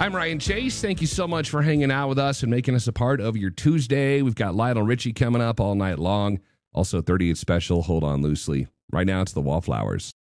I'm Ryan Chase. Thank you so much for hanging out with us and making us a part of your Tuesday. We've got Lionel Richie coming up all night long. Also, 38 special, Hold On Loosely. Right now, it's the Wallflowers.